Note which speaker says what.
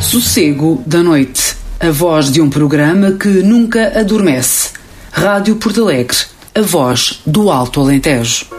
Speaker 1: Sossego da noite. A voz de um programa que nunca adormece. Rádio Porto Alegre. A voz do Alto Alentejo.